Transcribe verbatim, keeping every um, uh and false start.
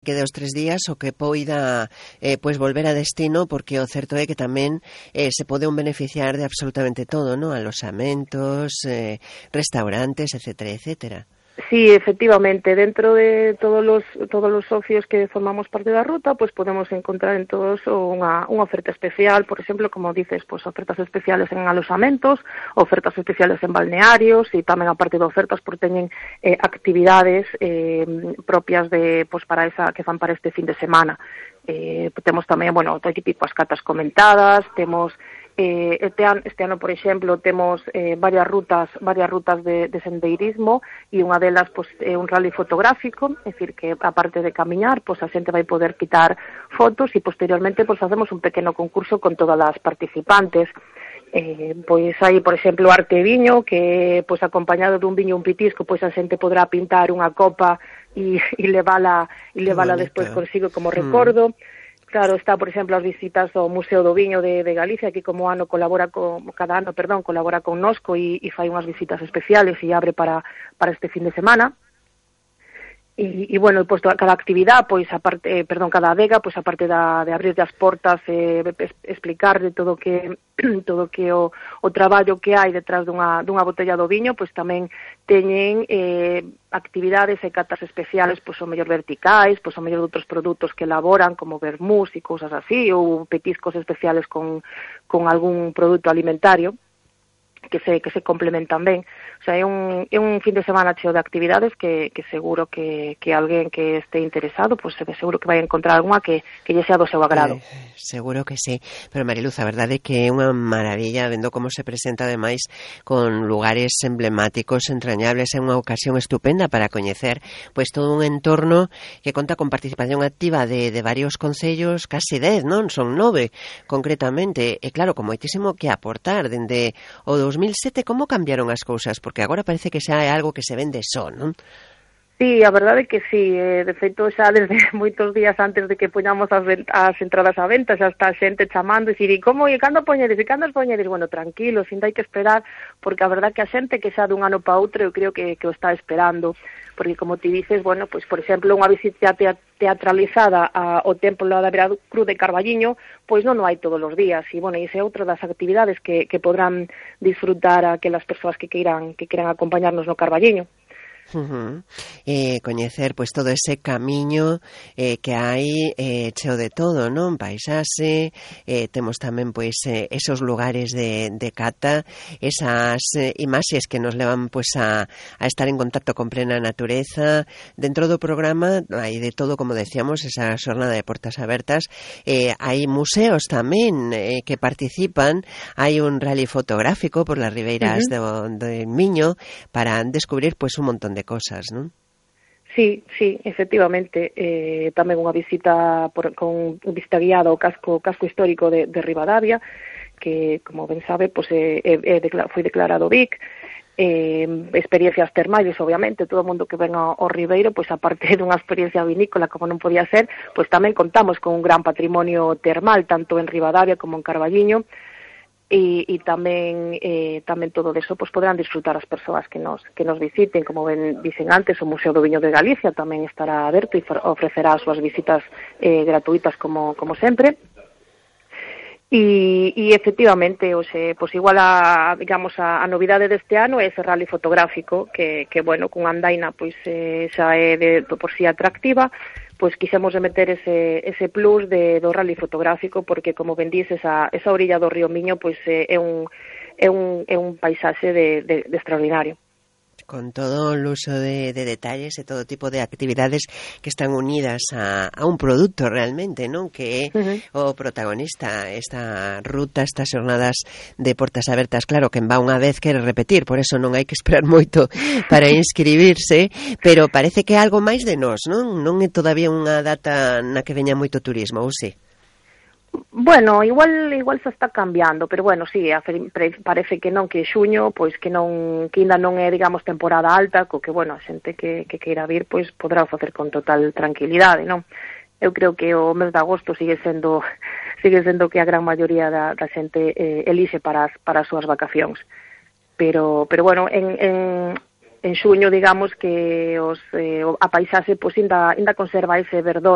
quede os tres días o que poida eh, pois volver a destino, porque o certo é que tamén eh, se pode un beneficiar de absolutamente todo, ¿no? Alosamentos, eh, restaurantes, etcétera, etcétera. Sí, efectivamente, dentro de todos los todos los socios que formamos parte da ruta, pues podemos encontrar en todos unha, unha oferta especial, por exemplo, como dices, pues ofertas especiales en alosamentos, ofertas especiales en balnearios e tamén aparte de ofertas por teñen eh, actividades eh, propias de pues para esa que fan para este fin de semana. Eh, temos tamén, bueno, todo típico as catas comentadas, temos Eh, este, ano, este ano, por exemplo, temos eh, varias rutas varias rutas de, de sendeirismo e unha delas pues, é un rally fotográfico, é dicir, que aparte de camiñar, pues, a xente vai poder quitar fotos e posteriormente pues, facemos un pequeno concurso con todas as participantes. Eh, pois hai, por exemplo, arte viño, que pois acompañado dun viño un pitisco, pois a xente podrá pintar unha copa e, e levala, e levala despois consigo como recordo. Mm. Claro, está, por exemplo, as visitas ao Museo do Viño de, de Galicia, que como ano colabora con, cada ano, perdón, colabora con Nosco e, e fai unhas visitas especiales e abre para, para este fin de semana. E, e bueno, pois cada actividade, pois aparte, eh, perdón, cada adega, pois aparte da, de abrir as portas, eh, explicarle todo que todo que o, o traballo que hai detrás dunha, dunha botella do viño, pois tamén teñen eh, actividades e catas especiales, pois o mellor verticais, pois o mellor de outros produtos que elaboran, como vermús e cousas así, ou petiscos especiales con, con algún produto alimentario que se que se complementan ben. O sea, é un, é un fin de semana cheo de actividades que, que seguro que, que alguén que este interesado, pues seguro que vai encontrar algunha que, que lle sea do seu agrado. Eh, seguro que sí. Pero Mariluz, a verdade é que é unha maravilla vendo como se presenta ademais con lugares emblemáticos, entrañables, é unha ocasión estupenda para coñecer pois todo un entorno que conta con participación activa de, de varios concellos, casi dez, non? Son nove, concretamente. E claro, con moitísimo que aportar dende o dos mil sete, como cambiaron as cousas? Porque agora parece que xa é algo que se vende só, non? Sí, a verdade é que sí, eh, de feito xa desde moitos días antes de que poñamos as, as entradas á venta xa está a xente chamando e dicir, e como, e cando poñedes, e cando os poñedes? Bueno, tranquilo, sin hai que esperar, porque a verdade que a xente que xa dun ano para outro eu creo que, que o está esperando, porque como ti dices, bueno, pois por exemplo, unha visita teatralizada ao Templo da Vera Cruz de Carballiño, pois non o hai todos os días, e bueno, esa é outra das actividades que, que podrán disfrutar aquelas persoas que queiran, que queiran acompañarnos no Carballiño. Uh-huh. Eh, coñecer pois todo ese camiño eh, que hai eh, cheo de todo, non? Paisaxe, eh, temos tamén pois eh, esos lugares de, de cata, esas eh, imaxes que nos levan pois a, a estar en contacto con plena natureza. Dentro do programa hai de todo, como decíamos, esa xornada de portas abertas. Eh, hai museos tamén eh, que participan, hai un rally fotográfico por las ribeiras uh-huh. do, do Miño para descubrir pois un montón de cosas, non? Sí, sí, efectivamente, eh, tamén unha visita por, con un visita guiada ao casco casco histórico de, de Ribadavia, que, como ben sabe, pues, eh, eh, decla, foi declarado V I C, eh, experiencias termais, obviamente, todo o mundo que ven ao, ao Ribeiro, pois pues, aparte dunha experiencia vinícola, como non podía ser, pois pues, tamén contamos con un gran patrimonio termal, tanto en Ribadavia como en Carballiño, e, e tamén eh, tamén todo deso pois poderán disfrutar as persoas que nos que nos visiten, como ben dicen antes, o Museo do Viño de Galicia tamén estará aberto e ofrecerá as súas visitas eh, gratuitas como como sempre. E, e efectivamente, o se, pois igual a, digamos, a, a novidade deste ano é ese rally fotográfico que, que bueno, cunha andaina pois eh, xa é de, de por si atractiva, pois quixemos meter ese, ese plus de, do rally fotográfico, porque como ben dices, esa, esa orilla do río Miño pois é, é un é un é un paisaxe de, de, de extraordinario. Con todo o uso de, de detalles e todo tipo de actividades que están unidas a, a un produto realmente, non? Que é uh-huh. o protagonista, esta ruta, estas xornadas de portas abertas. Claro, quen va unha vez quere repetir, por eso non hai que esperar moito para inscribirse, pero parece que é algo máis de nós, non? Non é todavía unha data na que veña moito turismo, ou si? Bueno, igual igual se está cambiando, pero bueno, sí, parece que non, que xuño, pois que non que ainda non é, digamos, temporada alta, co que, bueno, a xente que, que queira vir, pois podrá facer con total tranquilidade, non? Eu creo que o mes de agosto sigue sendo sigue sendo que a gran maioría da, da xente eh, elixe para as, para as súas vacacións. Pero pero bueno, en en en xuño, digamos que os eh, a paisaxe pois ainda ainda conserva ese verdor